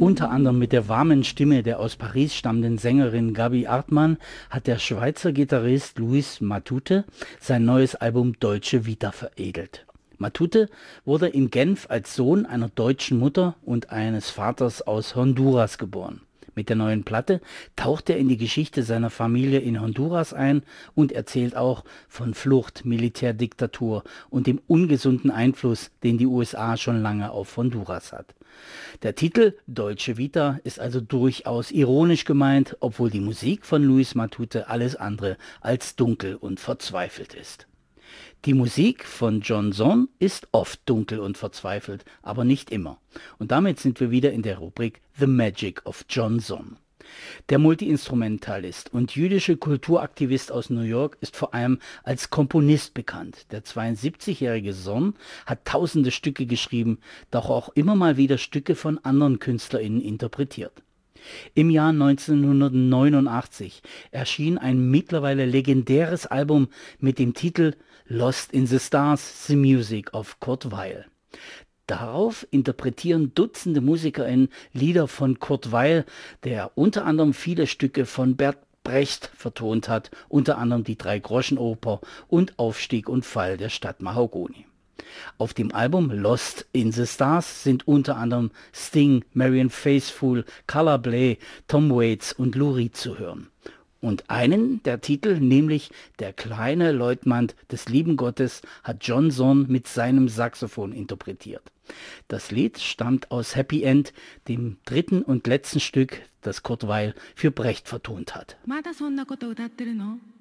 Unter anderem mit der warmen Stimme der aus Paris stammenden Sängerin Gaby Artmann hat der Schweizer Gitarrist Luis Matute sein neues Album Dolce Vita veredelt. Matute wurde in Genf als Sohn einer deutschen Mutter und eines Vaters aus Honduras geboren. Mit der neuen Platte taucht er in die Geschichte seiner Familie in Honduras ein und erzählt auch von Flucht, Militärdiktatur und dem ungesunden Einfluss, den die USA schon lange auf Honduras hat. Der Titel Dolce Vita ist also durchaus ironisch gemeint, obwohl die Musik von Luis Matute alles andere als dunkel und verzweifelt ist. Die Musik von John Zorn ist oft dunkel und verzweifelt, aber nicht immer. Und damit sind wir wieder in der Rubrik The Magic of John Zorn. Der Multiinstrumentalist und jüdische Kulturaktivist aus New York ist vor allem als Komponist bekannt. Der 72-jährige Zorn hat tausende Stücke geschrieben, doch auch immer mal wieder Stücke von anderen KünstlerInnen interpretiert. Im Jahr 1989 erschien ein mittlerweile legendäres Album mit dem Titel Lost in the Stars, The Music of Kurt Weill. Darauf interpretieren Dutzende MusikerInnen Lieder von Kurt Weill, der unter anderem viele Stücke von Bert Brecht vertont hat, unter anderem die Drei-Groschen-Oper und Aufstieg und Fall der Stadt Mahagoni. Auf dem Album Lost in the Stars sind unter anderem Sting, Marianne Faithfull, Carla Bley, Tom Waits und Lou Reed zu hören. Und einen der Titel, nämlich Der kleine Leutnant des lieben Gottes, hat John Zorn mit seinem Saxophon interpretiert. Das Lied stammt aus Happy End, dem dritten und letzten Stück, das Kurt Weill für Brecht vertont hat. まだそんなこと歌ってるの